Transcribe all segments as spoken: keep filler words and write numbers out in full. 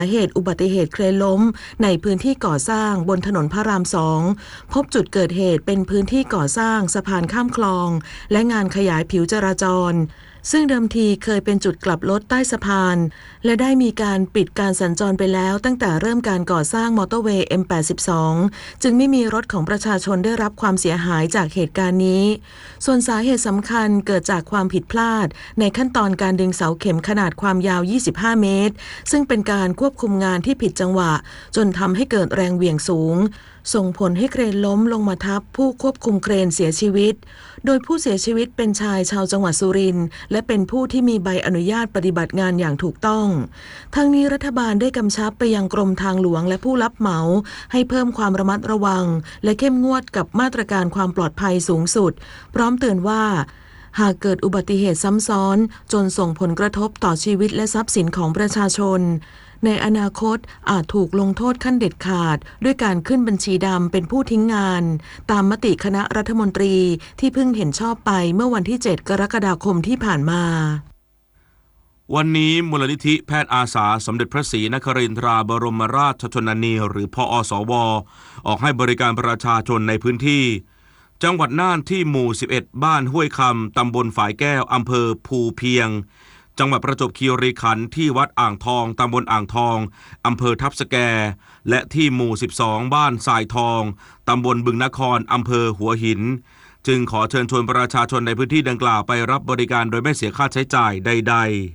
สาเหตุอุบัติเหตุเครนล้มในพื้นที่ก่อสร้างบนถนนพระรามสองพบจุดเกิดเหตุเป็นพื้นที่ก่อสร้างสะพานข้ามคลองและงานขยายผิวจราจรซึ่งเดิมทีเคยเป็นจุดกลับรถใต้สะพานและได้มีการปิดการสัญจรไปแล้วตั้งแต่เริ่มการก่อสร้างมอเตอร์เวย์ เอ็ม แปดสิบสอง จึงไม่มีรถของประชาชนได้รับความเสียหายจากเหตุการณ์นี้ส่วนสาเหตุสำคัญเกิดจากความผิดพลาดในขั้นตอนการดึงเสาเข็มขนาดความยาวยี่สิบห้าเมตรซึ่งเป็นการควบคุมงานที่ผิดจังหวะจนทำให้เกิดแรงเหวี่ยงสูงส่งผลให้เครนล้มลงมาทับผู้ควบคุมเครนเสียชีวิตโดยผู้เสียชีวิตเป็นชายชาวจังหวัดสุรินทร์และเป็นผู้ที่มีใบอนุญาตปฏิบัติงานอย่างถูกต้องทั้งนี้รัฐบาลได้กำชับไปยังกรมทางหลวงและผู้รับเหมาให้เพิ่มความระมัดระวังและเข้มงวดกับมาตรการความปลอดภัยสูงสุดพร้อมเตือนว่าหากเกิดอุบัติเหตุซ้ำซ้อนจนส่งผลกระทบต่อชีวิตและทรัพย์สินของประชาชนในอนาคตอาจถูกลงโทษขั้นเด็ดขาดด้วยการขึ้นบัญชีดำเป็นผู้ทิ้งงานตามมติคณะรัฐมนตรีที่เพิ่งเห็นชอบไปเมื่อวันที่เจ็ดกรกฎาคมที่ผ่านมาวันนี้มูลนิธิแพทย์อาสาสมเด็จพระศรีนครินทราบรมราชชนนีหรือพอสวออกให้บริการประชาชนในพื้นที่จังหวัดน่านที่หมู่สิบเอ็ดบ้านห้วยคำตำบลฝายแก้วอำเภอภูเพียงจังหวัดประจวบคีรีขันธ์ที่วัดอ่างทองตำบลอ่างทองอำเภอทับสแกและที่หมู่สิบสองบ้านทรายทองตำบลบึงนครอำเภอหัวหินจึงขอเชิญชวนประชาชนในพื้นที่ดังกล่าวไปรับบริการโดยไม่เสียค่าใช้จ่ายใด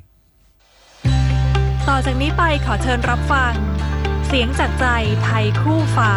ๆต่อจากนี้ไปขอเชิญรับฟังเสียงจากใจไทยคู่ฟ้า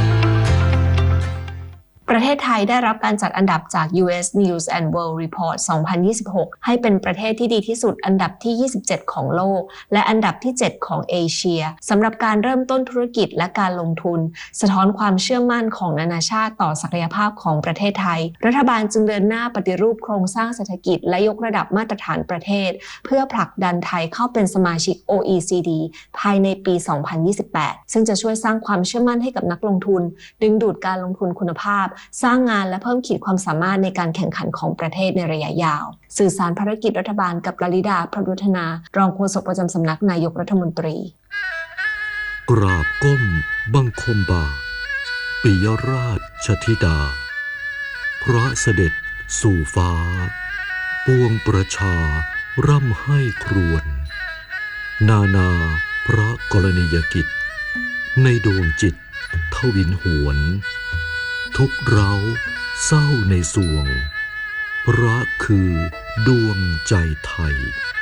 ประเทศไทยได้รับการจัดอันดับจาก ยู เอส News and World Report สองพันยี่สิบหกให้เป็นประเทศที่ดีที่สุดอันดับที่ยี่สิบเจ็ดของโลกและอันดับที่เจ็ดของเอเชียสำหรับการเริ่มต้นธุรกิจและการลงทุนสะท้อนความเชื่อมั่นของนานาชาติต่อศักยภาพของประเทศไทยรัฐบาลจึงเดินหน้าปฏิรูปโครงสร้างเศรษฐกิจและยกระดับมาตรฐานประเทศเพื่อผลักดันไทยเข้าเป็นสมาชิก โอ อี ซี ดี ภายในปี สองพันยี่สิบแปด ซึ่งจะช่วยสร้างความเชื่อมั่นให้กับนักลงทุนดึงดูดการลงทุนคุณภาพสร้างงานและเพิ่มขีดความสามารถในการแข่งขันของประเทศในระยะยาวสื่อสารภารกิจรัฐบาลกับลลิดาพระดุฒนารองโฆษกประจำสำนักนายกรัฐมนตรีกราบก้มบังคมบาทปิยราชธิดาพระเสด็จสู่ฟ้าปวงประชาร่ำให้ครวญนานาพระกรณียกิจในดวงจิตทวินหวนทุกเร้าเศร้าในสวงพระคือดวงใจไทย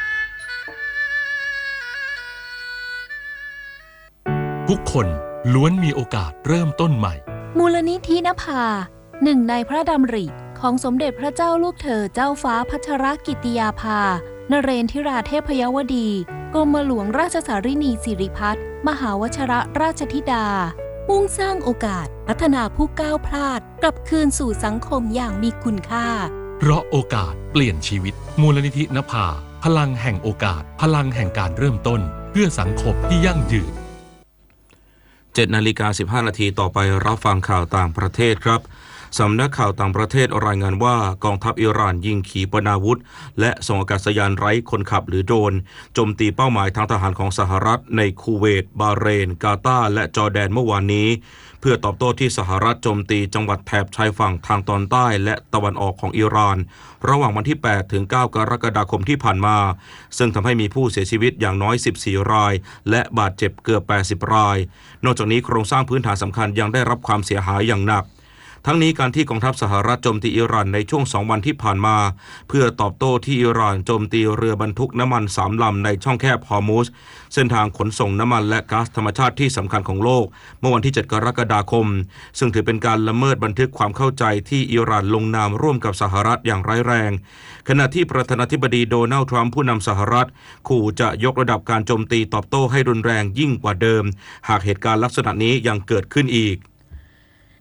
ทุกคนล้วนมีโอกาสเริ่มต้นใหม่มูลนิธินภาหนึ่งในพระดำริของสมเด็จพระเจ้าลูกเธอเจ้าฟ้าพัชรกิติยาภานเรนทิราเทพยวดีกรมหลวงราชสารินีสิริพัฒน์มหาวชิรราชธิดามุ่งสร้างโอกาสพัฒนาผู้ก้าวพลาดกลับคืนสู่สังคมอย่างมีคุณค่าเพราะโอกาสเปลี่ยนชีวิตมูลนิธินภาพลังแห่งโอกาสพลังแห่งการเริ่มต้นเพื่อสังคมที่ยั่งยืนเจ็ดนาฬิกาสิบห้านาทีต่อไปรับฟังข่าวต่างประเทศครับสำนักข่าวต่างประเทศรายงานว่ากองทัพอิหร่านยิงขีปนาวุธและส่งอากาศยานไร้คนขับหรือโดรนโจมตีเป้าหมายทางทหารของสหรัฐในคูเวตบาห์เรนกาตาร์และจอร์แดนเมื่อวานนี้เพื่อตอบโต้ที่สหรัฐโจมตีจังหวัดแถบชายฝั่งทางตอนใต้และตะวันออกของอิหร่านระหว่างวันที่แปดถึงเก้ากรกฎาคมที่ผ่านมาซึ่งทำให้มีผู้เสียชีวิตอย่างน้อยสิบสี่รายและบาดเจ็บเกือบแปดสิบรายนอกจากนี้โครงสร้างพื้นฐานสำคัญยังได้รับความเสียหายอย่างหนักทั้งนี้การที่กองทัพสหรัฐโจมตีอิหร่านในช่วงสองวันที่ผ่านมาเพื่อตอบโต้ที่อิหร่านโจมตีเรือบรรทุกน้ำมันสามลำในช่องแคบฮอร์มุซเส้นทางขนส่งน้ำมันและก๊าซธรรมชาติที่สำคัญของโลกเมื่อวันที่เจ็ดกรกฎาคมซึ่งถือเป็นการละเมิดบันทึกความเข้าใจที่อิหร่านลงนามร่วมกับสหรัฐอย่างร้ายแรงขณะที่ประธานาธิบดีโดนัลด์ทรัมป์ผู้นำสหรัฐขู่จะยกระดับการโจมตีตอบโต้ให้รุนแรงยิ่งกว่าเดิมหากเหตุการณ์ลักษณะนี้ยังเกิดขึ้นอีก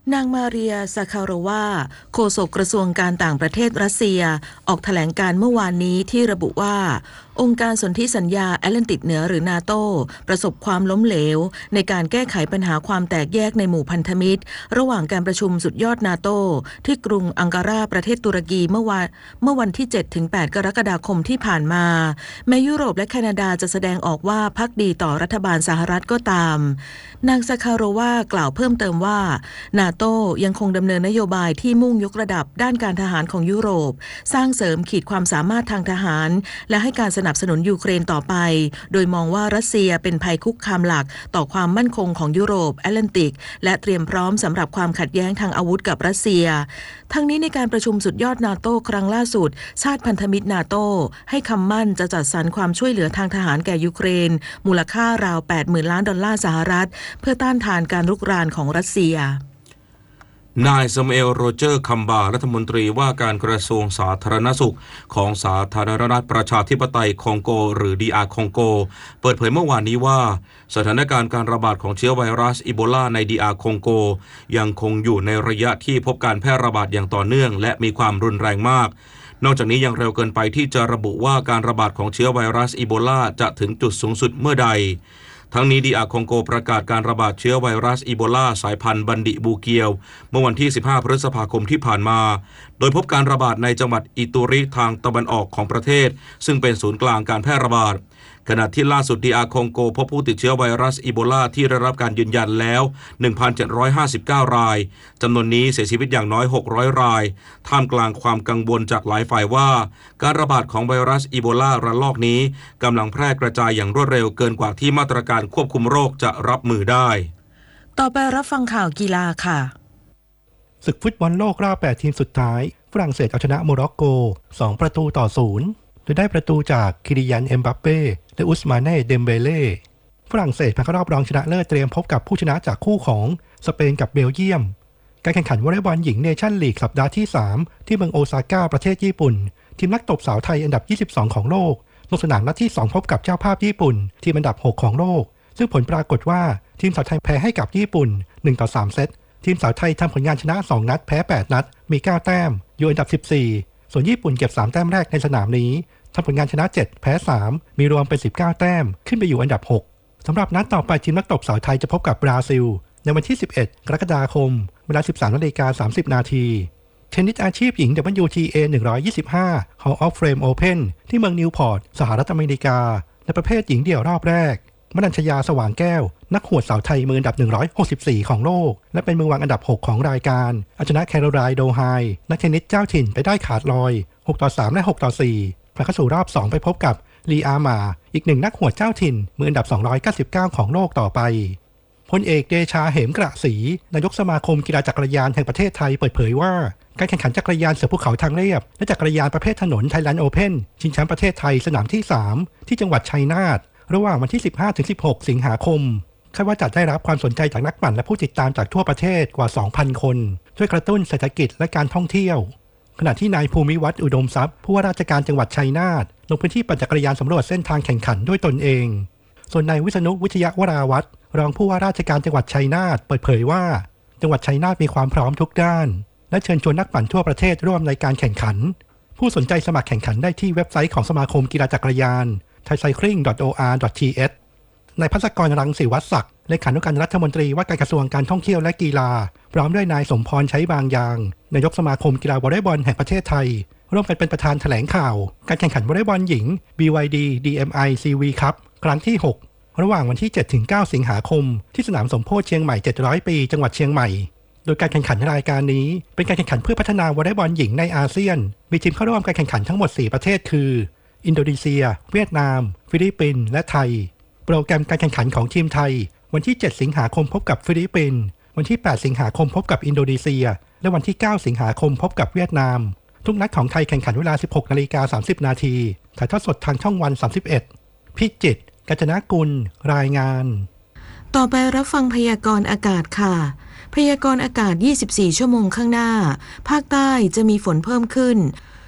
นางมาเรีย ซาคาโรวา โฆษกกระทรวงการต่างประเทศรัสเซียออกแถลงการเมื่อวานนี้ที่ระบุว่าองค์การสนธิสัญญาแอตแลนติกเหนือหรือนาโตประสบความล้มเหลวในการแก้ไขปัญหาความแตกแยกในหมู่พันธมิตรระหว่างการประชุมสุดยอดนาโตที่กรุงอังการาประเทศตุรกีเมื่อวันเมื่อวันที่ เจ็ดถึงแปด กรกฎาคมที่ผ่านมาแม้ยุโรปและแคนาดาจะแสดงออกว่าภักดีต่อรัฐบาลสหรัฐก็ตามนางซาคาโรวากล่าวเพิ่มเติมว่านาโตยังคงดำเนินนโยบายที่มุ่งยกระดับด้านการทหารของยุโรปสร้างเสริมขีดความสามารถทางทหารและให้การสนับสนุนยูเครนต่อไปโดยมองว่ารัสเซียเป็นภัยคุกคามหลักต่อความมั่นคงของยุโรปแอตแลนติกและเตรียมพร้อมสำหรับความขัดแย้งทางอาวุธกับรัสเซียทั้งนี้ในการประชุมสุดยอดนาโตครั้งล่าสุดชาติพันธมิตรนาโตให้คำมั่นจะจัดสรรความช่วยเหลือทางทหารแก่ยูเครนมูลค่าราว แปดหมื่น ล้านดอลลาร์สหรัฐเพื่อต้านทานการรุกรานของรัสเซียนายซามูเอล โรเจอร์ คัมบารัฐมนตรีว่าการกระทรวงสาธารณสุขของสาธารณรัฐประชาธิปไตยคองโกหรือ ดี อาร์ คองโกเปิดเผยเมื่อวานนี้ว่าสถานการณ์การระบาดของเชื้อไวรัสอีโบลาใน ดี อาร์ คองโกยังคงอยู่ในระยะที่พบการแพร่ระบาดอย่างต่อเนื่องและมีความรุนแรงมากนอกจากนี้ยังเร็วเกินไปที่จะระบุว่าการระบาดของเชื้อไวรัสอีโบลาจะถึงจุดสูงสุดเมื่อใดทั้งนี้ ดี อาร์ คองโกประกาศการระบาดเชื้อไวรัสอีโบลาสายพันธุ์บันดิบูเกียวเมื่อวันที่สิบห้าพฤษภาคมที่ผ่านมาโดยพบการระบาดในจังหวัดอิตูริทางตะวันออกของประเทศซึ่งเป็นศูนย์กลางการแพร่ระบาดขณะที่ล่าสุด ดี อาร์ คองโกพบผู้ติดเชื้อไวรัสอีโบลาที่ได้รับการยืนยันแล้ว หนึ่งพันเจ็ดร้อยห้าสิบเก้า รายจำนวนนี้เสียชีวิตอย่างน้อยหกร้อยรายท่ามกลางความกังวลจากหลายฝ่ายว่าการระบาดของไวรัสอีโบลาระลอกนี้กำลังแพร่กระจายอย่างรวดเร็วเกินกว่าที่มาตรการควบคุมโรคจะรับมือได้ต่อไปรับฟังข่าวกีฬาค่ะศึกฟุตบอลโลกรอบแปดทีมสุดท้ายฝรั่งเศสเอาชนะโมร็อกโกสองประตูต่อศูนย์โดยได้ประตูจากคิริยัน เอ็มบัปเป้และอุสมาเน่ เดมเบเล่ฝรั่งเศสผ่านเข้ารอบรองชนะเลิศเตรียมพบกับผู้ชนะจากคู่ของสเปนกับเบลเยียมการแข่งขันวอลเลย์บอลหญิงเนชั่นลีกสัปดาห์ที่สามที่เมืองโอซาก้าประเทศญี่ปุ่นทีมนักตบสาวไทยอันดับยี่สิบสองของโลกลงสนามนัดที่สองพบกับเจ้าภาพญี่ปุ่นทีมอันดับหกของโลกซึ่งผลปรากฏว่าทีมสาวไทยแพ้ให้กับญี่ปุ่นหนึ่งต่อสามเซตทีมสาวไทยทำผลงานชนะสองนัดแพ้แปดนัดมีเก้าแต้มอยู่อันดับสิบสี่ส่วนญี่ปุ่นเก็บสามแต้มแรกในสนามนี้ทำผลงานชนะเจ็ดแพ้สามมีรวมเป็นสิบเก้าแต้มขึ้นไปอยู่อันดับหกสำหรับนัดต่อไปทีมนักตบสาวไทยจะพบกับบราซิลในวันที่สิบเอ็ดกรกฎาคมเวลา สิบสามนาฬิกาสามสิบนาทีเทนนิสอาชีพหญิง ดับเบิลยู ที เอ หนึ่งร้อยยี่สิบห้า Hall of Fame Open ที่เมืองนิวพอร์ตสหรัฐอเมริกาในประเภทหญิงเดี่ยวรอบแรกมนัญชยาสว่างแก้วนักหวดสาวไทยมืออันดับหนึ่งร้อยหกสิบสี่ของโลกและเป็นมือวางอันดับหกของรายการเอาชนะแคโรไลน์ โดไฮนักเทนนิสเจ้าถิ่นไปได้ขาดลอยหกต่อสามและหกต่อสี่ผ่านเข้าสู่รอบสองไปพบกับลีอามาอีกหนึ่งนักหวดเจ้าถิ่นมืออันดับสองร้อยเก้าสิบเก้าของโลกต่อไปพลเอกเดชาเหมกระศรีนายกสมาคมกีฬาจักรยานแห่งประเทศไทยเปิดเผยว่าการแข่งขันจักรยานเสือภูเขาทางเรียบและจักรยานประเภทถนนไทยแลนด์โอเพ่นชิงแชมป์ประเทศไทยสนามที่สามที่จังหวัดชัยนาทระหว่างวันที่ สิบห้าถึงสิบหก สิงหาคมคาดว่าจะได้รับความสนใจจากนักปั่นและผู้ติดตามจากทั่วประเทศกว่า สองพัน คนช่วยกระตุ้นเศรษฐกิจและการท่องเที่ยวขณะที่นายภูมิวัฒน์อุดมทรัพย์ผู้ว่าราชการจังหวัดชัยนาทลงพื้นที่ปั่นจักรยานสำรวจเส้นทางแข่งขันด้วยตนเองส่วนนายวิษณุวิทยาวราวัฒน์รองผู้ว่าราชการจังหวัดชัยนาทเปิดเผยว่าจังหวัดชัยนาทมีความพร้อมทุกด้านและเชิญชวนนักปั่นทั่วประเทศร่วมในการแข่งขันผู้สนใจสมัครแข่งขันได้ที่เว็บไซต์ของสมาคมกีฬาจักรยาน ไทยไซคลิง ดอท โอ อาร์ ดอท ที เอช นายภัสกร รังสีวัฒน์ศักดิ์เลขานุการรัฐมนตรีว่าการกระทรวงการท่องเที่ยวและกีฬาพร้อมด้วยนายสมพรใช้บางยางนายกสมาคมกีฬาวอลเลย์บอลแห่งประเทศไทยร่วมกันเป็นประธานแถลงข่าวการแข่งขันวอลเลย์บอลหญิง บี วาย ดี ดี เอ็ม ไอ ซี วี Cup ครั้งที่หกระหว่างวันที่ เจ็ดถึงเก้า สิงหาคมที่สนามสมโพธิเชียงใหม่เจ็ดร้อยปีจังหวัดเชียงใหม่โดยการแข่งขันรายการนี้เป็นการแข่งขันเพื่อพัฒนาวอลเลย์บอลหญิงในอาเซียนมีทีมเข้าร่วมการแข่งขันทั้งหมดสี่ประเทศคืออินโดนีเซียเวียดนามฟิลิปปินส์และไทยโปรแกรมการแข่งขันของทีมไทยวันที่เจ็ดสิงหาคมพบกับฟิลิปปินส์วันที่แปดสิงหาคมพบกับอินโดนีเซียและวันที่เก้าสิงหาคมพบกับเวียดนามทุกนัดของไทยแข่งขันเวลา สิบหกนาฬิกาสามสิบนาทีถ่ายทอดสดทางช่องวันสามสิบเอ็ดพิจิตรกาญจนกุลรายงานต่อไปรับฟังพยากรณ์อากาศค่ะพยากรณ์อากาศยี่สิบสี่ชั่วโมงข้างหน้าภาคใต้จะมีฝนเพิ่มขึ้น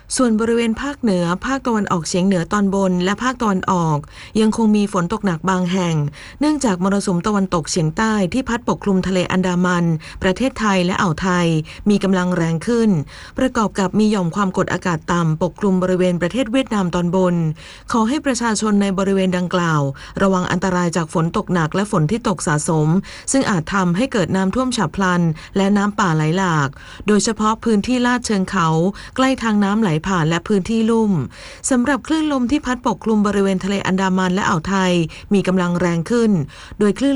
ส่วนบริเวณภาคเหนือภาคตะวันออกเฉียงเหนือตอนบนและภาคตะวันออกยังคงมีฝนตกหนักบางแห่งเนื่องจากมรสุมตะวันตกเฉียงใต้ที่พัดปกคลุมทะเลอันดามันประเทศไทยและอ่าวไทยมีกำลังแรงขึ้นประกอบกับมีหย่อมความกดอากาศต่ำปกคลุมบริเวณประเทศเวียดนามตอนบนขอให้ประชาชนในบริเวณดังกล่าวระวังอันตรายจากฝนตกหนักและฝนที่ตกสะสมซึ่งอาจทำให้เกิดน้ำท่วมฉับพลันและน้ำป่าไหลหลากโดยเฉพาะพื้นที่ลาดเชิงเขาใกล้ทางน้ำไหลผ่านและพื้นที่ลุ่มสำหรับคลื่นลมที่พัดปกคลุมบริเวณทะเลอันดามันและอ่าวไทยมีกำลังแรงขึ้นโดยคลื่น